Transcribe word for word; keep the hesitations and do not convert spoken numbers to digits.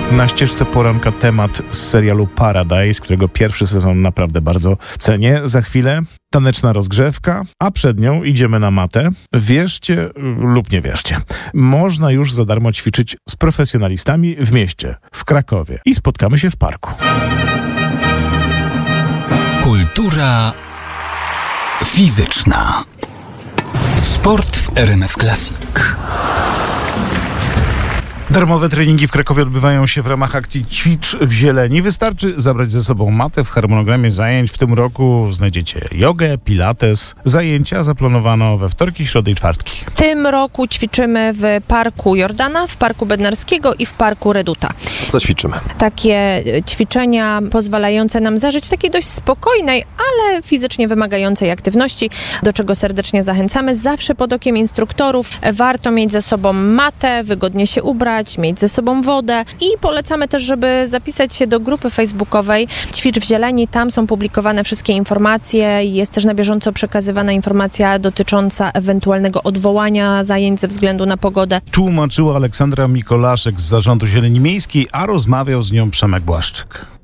Na ścieżce poranka temat z serialu Paradise, którego pierwszy sezon naprawdę bardzo cenię. Za chwilę taneczna rozgrzewka, a przed nią idziemy na matę. Wierzcie lub nie wierzcie, można już za darmo ćwiczyć z profesjonalistami w mieście, w Krakowie. I spotkamy się w parku. Kultura fizyczna. Sport w R M F Classic. Darmowe treningi w Krakowie odbywają się w ramach akcji Ćwicz w Zieleni. Wystarczy zabrać ze sobą matę. W harmonogramie zajęć w tym roku znajdziecie jogę, pilates. Zajęcia zaplanowano we wtorki, środy i czwartki. W tym roku ćwiczymy w Parku Jordana, w Parku Bednarskiego i w Parku Reduta. Co ćwiczymy? Takie ćwiczenia pozwalające nam zażyć takiej dość spokojnej, ale fizycznie wymagającej aktywności, do czego serdecznie zachęcamy. Zawsze pod okiem instruktorów. Warto mieć ze sobą matę, wygodnie się ubrać, mieć ze sobą wodę i polecamy też, żeby zapisać się do grupy facebookowej Ćwicz w Zieleni. Tam są publikowane wszystkie informacje. Jest też na bieżąco przekazywana informacja dotycząca ewentualnego odwołania zajęć ze względu na pogodę. Tłumaczyła Aleksandra Mikolaszek z Zarządu Zieleni Miejskiej, a rozmawiał z nią Przemek Błaszczyk.